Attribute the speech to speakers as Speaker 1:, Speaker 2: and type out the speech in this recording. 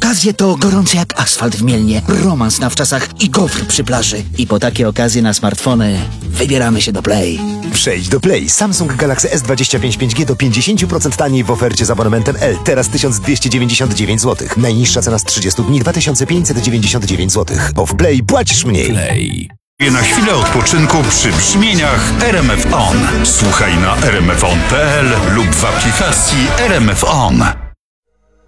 Speaker 1: Wakacje to gorące jak asfalt w Mielnie, romans na wczasach i gofr przy plaży. I po takie okazje na smartfony wybieramy się do Play.
Speaker 2: Przejdź do Play. Samsung Galaxy S25 5G do 50% taniej w ofercie z abonamentem L. Teraz 1299 zł. Najniższa cena z 30 dni 2599 zł. Bo w Play płacisz mniej.
Speaker 3: Play. Na chwilę odpoczynku przy brzmieniach RMF On. Słuchaj na rmfon.pl lub w aplikacji RMF On.